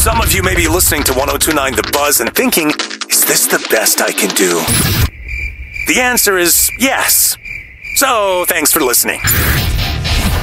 Some of you may be listening to 1029 The Buzz and thinking, is this the best I can do? The answer is yes. So, thanks for listening.